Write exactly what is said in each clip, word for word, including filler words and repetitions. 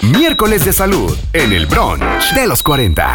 Miércoles de salud en el brunch de los cuarenta.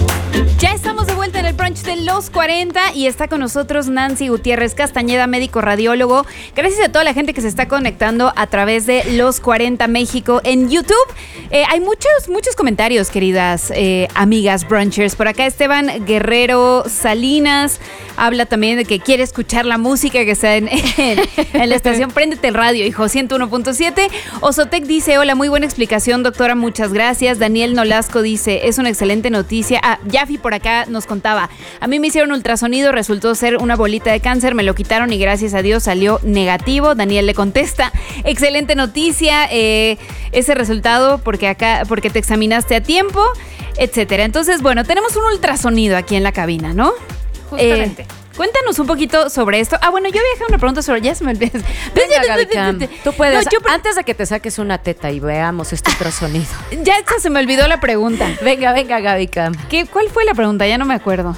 Ya estamos de vuelta en el brunch de los cuarenta y está con nosotros Nancy Gutiérrez Castañeda, médico radiólogo. Gracias a toda la gente que se está conectando a través de Los cuarenta México en YouTube. Eh, hay muchos, muchos comentarios, queridas eh, amigas brunchers. Por acá Esteban Guerrero Salinas habla también de que quiere escuchar la música que está en, en, en la estación Préndete el Radio, hijo, ciento uno punto siete. Osotec dice, hola, muy buena explicación, doctora, muchas gracias. Daniel Nolasco dice, es una excelente noticia. Ah, Jaffi por acá nos contaba, a mí me hicieron ultrasonido, resultó ser una bolita de cáncer, me lo quitaron y gracias a Dios salió negativo. Daniel le contesta, excelente noticia, eh, ese resultado porque acá, porque te examinaste a tiempo, etcétera. Entonces, bueno, tenemos un ultrasonido aquí en la cabina, ¿no? Justamente. Eh, Cuéntanos un poquito sobre esto. Ah, bueno, yo había dejado una pregunta sobre... Ya se me olvidó. Venga, Gaby Cam, tú puedes. No, yo, antes de que te saques una teta y veamos este ultrasonido. Ya se me olvidó la pregunta. Venga, venga, Gaby Cam. ¿Qué, ¿Cuál fue la pregunta? Ya no me acuerdo.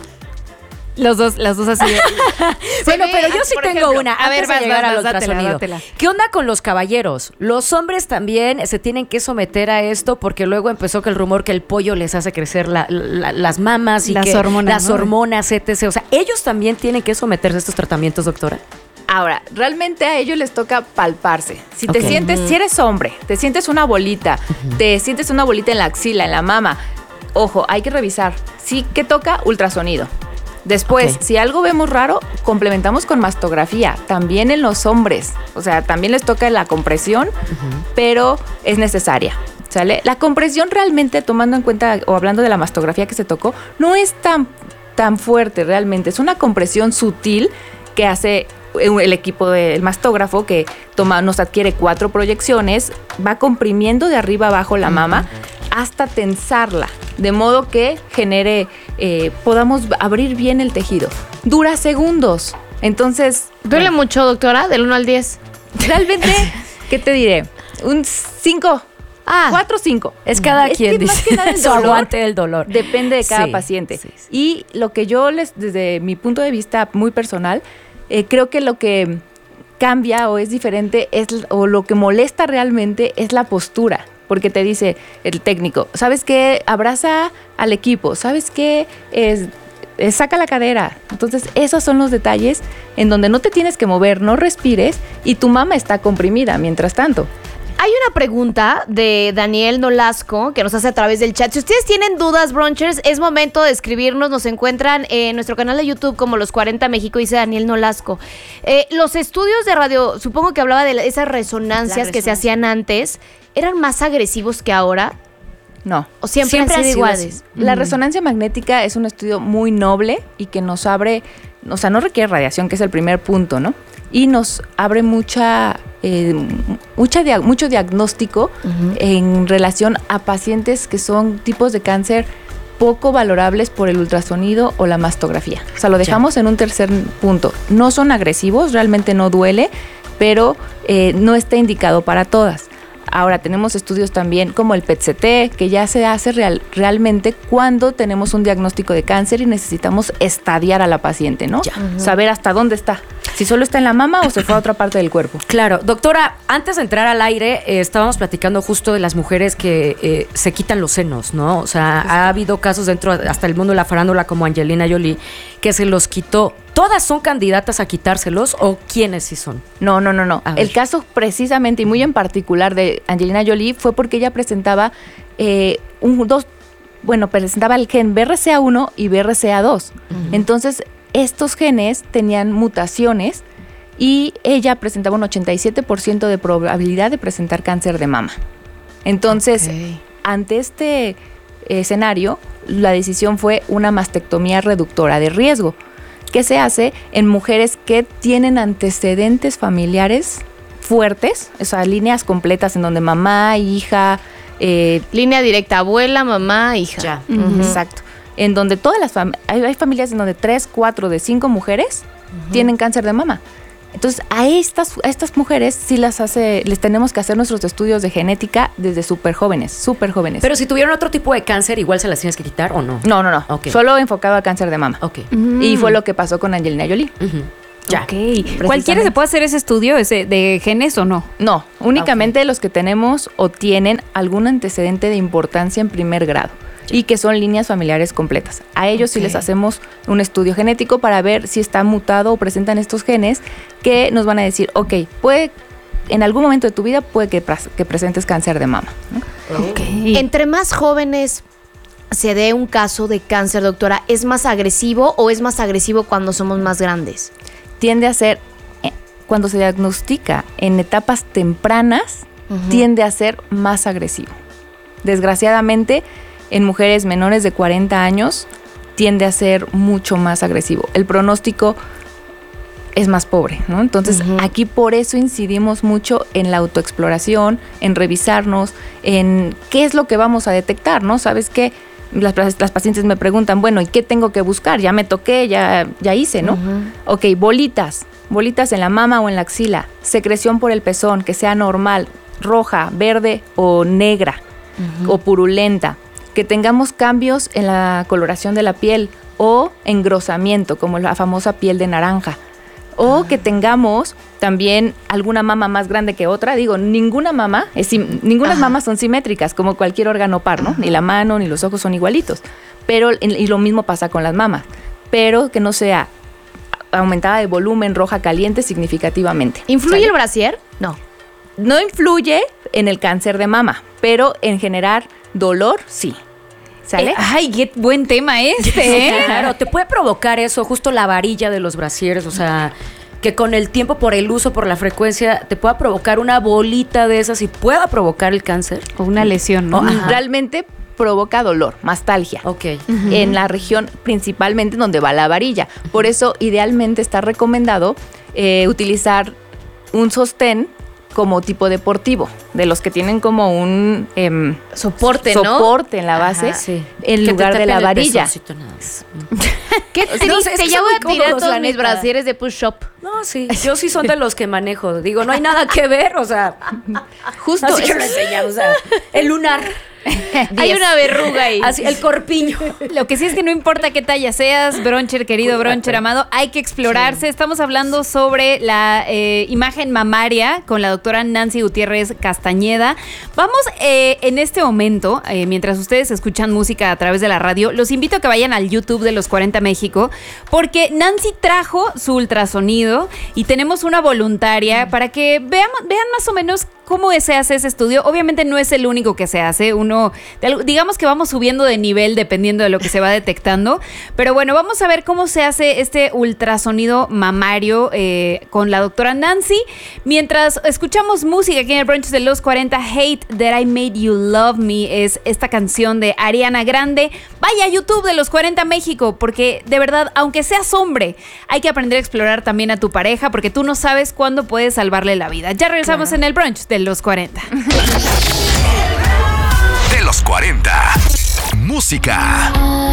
Los dos, las dos así. De... Bueno, pero yo sí por tengo ejemplo, una. A ver, antes vas, de llegar vas, al vas, ultrasonido. dátela, dátela. ¿Qué onda con los caballeros? Los hombres también se tienen que someter a esto porque luego empezó que el rumor que el pollo les hace crecer la, la, las mamas y las que hormonas, las ¿no? hormonas, etcétera. O sea, ellos también tienen que someterse a estos tratamientos, doctora. Ahora, realmente a ellos les toca palparse. Si te Ok. sientes, si eres hombre, te sientes una bolita, uh-huh. te sientes una bolita en la axila, en la mama, ojo, hay que revisar. Sí que toca ultrasonido. Después, okay. si algo vemos raro, complementamos con mastografía, también en los hombres. O sea, también les toca la compresión, uh-huh. pero es necesaria. ¿Sale? La compresión realmente, tomando en cuenta o hablando de la mastografía que se tocó, no es tan, tan fuerte realmente. Es una compresión sutil que hace el equipo del mastógrafo que toma, nos adquiere cuatro proyecciones, va comprimiendo de arriba abajo la mama uh-huh. hasta tensarla, de modo que genere, eh, podamos abrir bien el tejido. Dura segundos, entonces... ¿Duele bueno. mucho, doctora? Del uno al diez. Realmente, ¿qué te diré? Un cinco. Ah, cuatro o cinco. Es cada es quien que dice. Más que nada el su dolor, aguante del dolor. Depende de cada sí, paciente. Sí, sí. Y lo que yo les, desde mi punto de vista muy personal, eh, creo que lo que cambia o es diferente es, o lo que molesta realmente es la postura. Porque te dice el técnico, ¿sabes qué? Abraza al equipo, ¿sabes qué? Es, es, saca la cadera. Entonces, esos son los detalles en donde no te tienes que mover, no respires y tu mama está comprimida mientras tanto. Hay una pregunta de Daniel Nolasco que nos hace a través del chat. Si ustedes tienen dudas, brunchers, es momento de escribirnos. Nos encuentran en nuestro canal de YouTube como Los cuarenta México, dice Daniel Nolasco. Eh, los estudios de radio, supongo que hablaba de la, esas resonancias resonancia. que se hacían antes, ¿eran más agresivos que ahora? No. ¿O siempre, siempre han sido iguales? Así. La mm. resonancia magnética es un estudio muy noble y que nos abre, o sea, no requiere radiación, que es el primer punto, ¿no? Y nos abre mucha, eh, mucha dia- mucho diagnóstico uh-huh. en relación a pacientes que son tipos de cáncer poco valorables por el ultrasonido o la mastografía. O sea, lo dejamos ya. en un tercer punto. No son agresivos, realmente no duele, pero eh, no está indicado para todas. Ahora tenemos estudios también como el P E T C T, que ya se hace real, realmente cuando tenemos un diagnóstico de cáncer y necesitamos estadiar a la paciente, ¿no? Ya. Uh-huh. Saber hasta dónde está. Si solo está en la mama o se fue a otra parte del cuerpo. Claro. Doctora, antes de entrar al aire, eh, estábamos platicando justo de las mujeres que eh, se quitan los senos, ¿no? O sea, ha habido casos dentro, hasta el mundo de la farándula, como Angelina Jolie, que se los quitó. ¿Todas son candidatas a quitárselos o quiénes sí son? No, no, no, no. El caso precisamente y muy en particular de Angelina Jolie fue porque ella presentaba eh, un, dos, bueno, presentaba el gen B R C A uno y B R C A dos. Uh-huh. Entonces, estos genes tenían mutaciones y ella presentaba un ochenta y siete por ciento de probabilidad de presentar cáncer de mama. Entonces, okay. ante este escenario, la decisión fue una mastectomía reductora de riesgo, que se hace en mujeres que tienen antecedentes familiares fuertes, o sea, líneas completas en donde mamá, hija... Eh, Línea directa, abuela, mamá, hija. Ya, uh-huh. Exacto. En donde todas las familias, hay, hay familias en donde tres, cuatro de cinco mujeres uh-huh. tienen cáncer de mama. Entonces, a estas, a estas mujeres sí las hace, les tenemos que hacer nuestros estudios de genética desde súper jóvenes, súper jóvenes. Pero si tuvieron otro tipo de cáncer, ¿igual se las tienes que quitar o no? No, no, no. Okay. Solo enfocado a cáncer de mama. Ok. Uh-huh. Y fue lo que pasó con Angelina Jolie. Uh-huh. Ya. Ok. ¿Cualquiera se puede hacer ese estudio ese de genes o no? No, únicamente los que tenemos o tienen algún antecedente de importancia en primer grado y que son líneas familiares completas. A ellos sí Ok. les hacemos un estudio genético para ver si está mutado o presentan estos genes que nos van a decir, ok, puede, en algún momento de tu vida puede que, pras- que presentes cáncer de mama, ¿no? Ok. Entre más jóvenes se dé un caso de cáncer, doctora, ¿es más agresivo o es más agresivo cuando somos más grandes? Tiende a ser, eh, cuando se diagnostica en etapas tempranas, Ujú. tiende a ser más agresivo. Desgraciadamente, en mujeres menores de cuarenta años, tiende a ser mucho más agresivo. El pronóstico es más pobre, ¿no? Entonces, Ujú. aquí por eso incidimos mucho en la autoexploración, en revisarnos, en qué es lo que vamos a detectar, ¿no? ¿Sabes qué? Las, las pacientes me preguntan, bueno, ¿y qué tengo que buscar? Ya me toqué, ya, ya hice, ¿no? Ujú. Ok, bolitas, bolitas en la mama o en la axila, secreción por el pezón, que sea normal, roja, verde o negra o purulenta, que tengamos cambios en la coloración de la piel o engrosamiento, como la famosa piel de naranja, o que tengamos también alguna mama más grande que otra. Digo, ninguna mama, es sim- ninguna Ajá. mamas son simétricas, como cualquier órgano par, ¿no? Ni la mano ni los ojos son igualitos, pero y lo mismo pasa con las mamas, pero que no sea aumentada de volumen, roja, caliente significativamente. ¿Influye ¿Sale? el brasier? No. No influye en el cáncer de mama, pero en generar dolor, sí. ¿Sale? Eh, ay, qué buen tema este, ¿eh? Claro, te puede provocar eso, justo la varilla de los brasieres, o sea, que con el tiempo, por el uso, por la frecuencia, te pueda provocar una bolita de esas y pueda provocar el cáncer. O una lesión, ¿no? Oh, ajá. Realmente provoca dolor, mastalgia. Ok. En la región principalmente donde va la varilla. Por eso, idealmente está recomendado eh, utilizar un sostén como tipo deportivo, de los que tienen como un em, Soporte, ¿no? soporte en la base, Ajá, sí. en Que te lugar de tapen la el varilla. pezoncito nada más. Qué No sé, triste, es que ya son voy muy a tirar cómodos, todos la mis neta. brasieres de push-up. No, sí, yo sí son de los que manejo. Digo, no hay nada que ver, o sea, Justo así que es- lo enseñamos, o sea, el lunar. Hay diez. una verruga ahí. Así, el corpiño. Lo que sí es que no importa qué talla seas, broncher, querido broncher amado, hay que explorarse. Estamos hablando sobre la eh, imagen mamaria con la doctora Nancy Gutiérrez Castañeda. Vamos eh, en este momento, eh, mientras ustedes escuchan música a través de la radio, los invito a que vayan al YouTube de Los cuarenta México, porque Nancy trajo su ultrasonido y tenemos una voluntaria para que vean, vean más o menos cómo se hace ese estudio. Obviamente no es el único que se hace. Uno, digamos que vamos subiendo de nivel dependiendo de lo que se va detectando. Pero bueno, vamos a ver cómo se hace este ultrasonido mamario eh, con la doctora Nancy. Mientras escuchamos música aquí en el brunch de Los cuarenta, Hate That I Made You Love Me es esta canción de Ariana Grande. Vaya a YouTube de Los cuarenta México, porque de verdad, aunque seas hombre, hay que aprender a explorar también a tu pareja, porque tú no sabes cuándo puedes salvarle la vida. Ya regresamos en el brunch de Los cuarenta. De los cuarenta. Música.